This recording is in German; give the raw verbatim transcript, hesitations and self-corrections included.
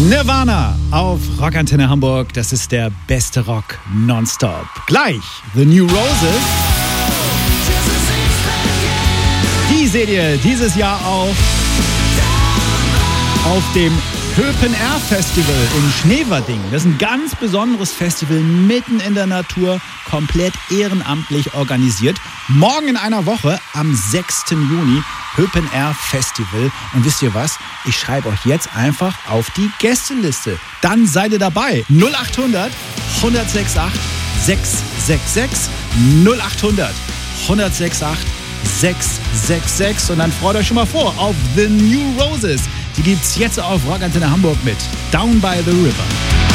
Nirvana auf Rockantenne Hamburg. Das ist der beste Rock nonstop. Gleich The New Roses. Die seht ihr dieses Jahr auch auf dem Höpen Air Festival in Schneverding. Das ist ein ganz besonderes Festival mitten in der Natur, komplett ehrenamtlich organisiert. Morgen in einer Woche, am sechsten Juni, Höpen Air Festival. Und wisst ihr was? Ich schreibe euch jetzt einfach auf die Gästeliste. Dann seid ihr dabei. null acht hundert, hundertsechsundachtzig, sechshundertsechsundsechzig. null acht hundert, hundertsechsundachtzig, sechshundertsechsundsechzig. Und dann freut euch schon mal vor auf The New Roses. Die gibt's jetzt auf Rockantenne Hamburg mit Down by the River.